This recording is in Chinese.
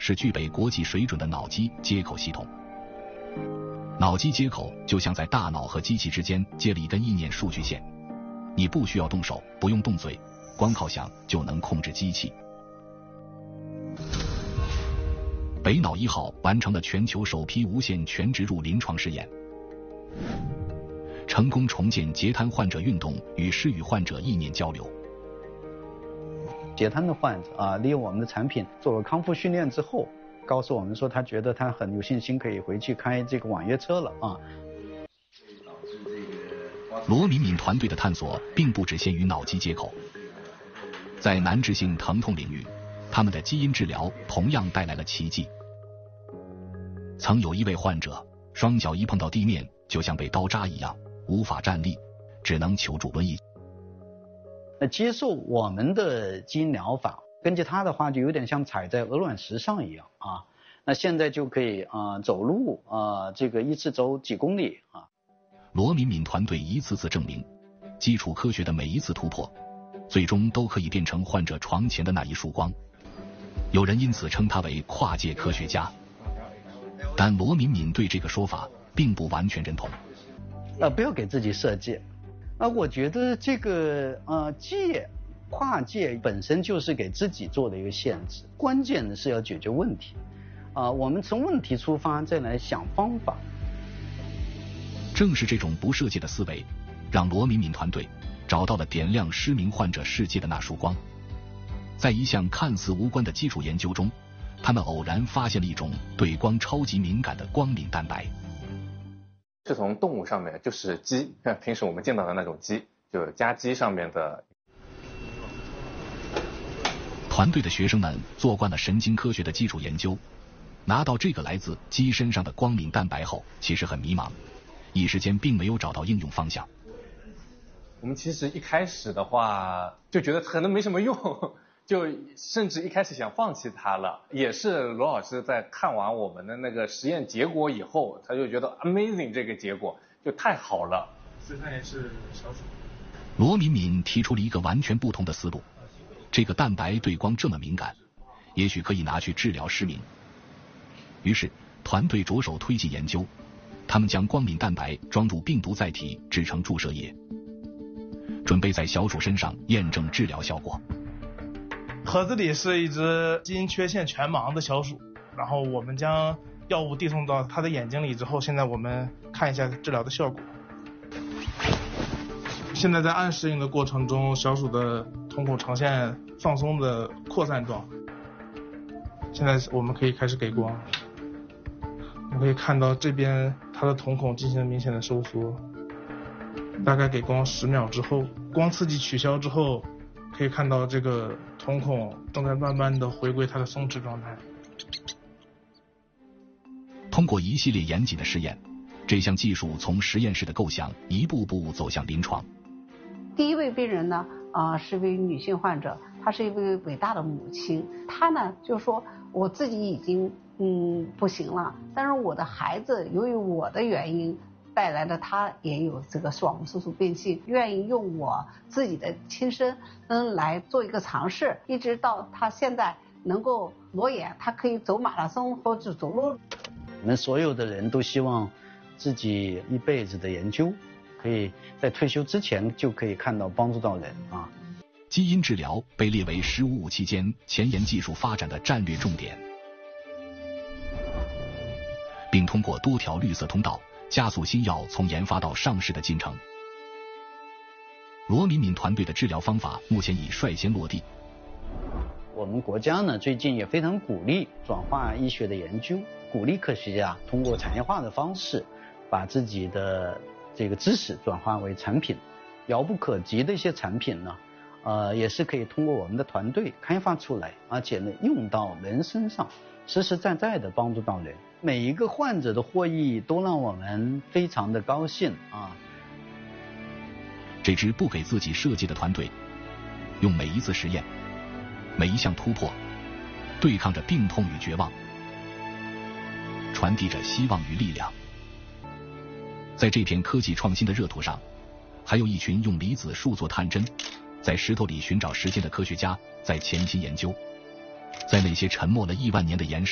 是具备国际水准的脑机接口系统。脑机接口就像在大脑和机器之间接了一根意念数据线，你不需要动手，不用动嘴，光靠想就能控制机器。北脑1号完成了全球首批无线全植入临床试验，成功重建截瘫患者运动与施与患者意念交流。 截瘫的患者利用我们的产品做了康复训练之后，告诉我们说他觉得他很有信心可以回去开这个网约车了啊。 罗敏敏团队的探索并不只限于脑机接口，在难治性疼痛领域，他们的基因治疗同样带来了奇迹。曾有一位患者，双脚一碰到地面就像被刀扎一样，无法站立，只能求助轮椅。 接受我们的基因疗法，根据他的话就有点像踩在鹅卵石上一样啊。那现在就可以走路这个一次走几公里啊。 罗敏敏团队一次次证明，基础科学的每一次突破，最终都可以变成患者床前的那一束光。有人因此称他为跨界科学家，但罗敏敏对这个说法并不完全认同。 不要给自己设界。我觉得这个跨界本身就是给自己做的一个限制，关键的是要解决问题我们从问题出发，再来想方法。 正是这种不设界的思维，让罗敏敏团队找到了点亮失明患者世界的那束光。在一项看似无关的基础研究中，他们偶然发现了一种对光超级敏感的光敏蛋白。 是从动物上面，就是鸡，平时我们见到的那种鸡，就家鸡上面的。 团队的学生们做惯了神经科学的基础研究，拿到这个来自鸡身上的光敏蛋白后，其实很迷茫，一时间并没有找到应用方向。 我们其实一开始的话就觉得可能没什么用，就甚至一开始想放弃它了。也是罗老师在看完我们的那个实验结果以后，他就觉得 amazing， 这个结果就太好了。 所以它也是小鼠。 罗敏敏提出了一个完全不同的思路，这个蛋白对光这么敏感，也许可以拿去治疗失明。于是团队着手推进研究，他们将光敏蛋白装入病毒载体制成注射液，准备在小鼠身上验证治疗效果。 盒子里是一只基因缺陷全盲的小鼠，然后我们将药物递送到它的眼睛里之后，现在我们看一下治疗的效果。现在在按适应的过程中，小鼠的瞳孔呈现放松的扩散状。现在我们可以开始给光，我们可以看到这边它的瞳孔进行明显的收缩。大概给光10秒之后，光刺激取消之后，可以看到这个瞳孔正在慢慢的回归它的松弛状态。 通过一系列严谨的试验，这项技术从实验室的构想一步步走向临床。 第一位病人呢是一位女性患者，她是一位伟大的母亲。她呢就说我自己已经不行了，但是我的孩子由于我的原因带来的他也有这个视网膜色素变性，愿意用我自己的亲身来做一个尝试，一直到他现在能够裸眼，他可以走马拉松或者走路。 我们所有的人都希望自己一辈子的研究可以在退休之前就可以看到帮助到人啊。 基因治疗被列为15期间前沿技术发展的战略重点，并通过多条绿色通道加速新药从研发到上市的进程。罗敏敏团队的治疗方法目前已率先落地。 我们国家呢最近也非常鼓励转化医学的研究，鼓励科学家通过产业化的方式把自己的这个知识转化为产品。遥不可及的一些产品呢也是可以通过我们的团队开发出来，而且呢用到人身上，实实在在的帮助到人。每一个患者的获益都让我们非常的高兴啊！ 这支不给自己设计的团队，用每一次实验、每一项突破，对抗着病痛与绝望，传递着希望与力量。在这片科技创新的热土上，还有一群用离子束做探针，在石头里寻找时间的科学家在潜心研究，在那些沉默了1万年的岩石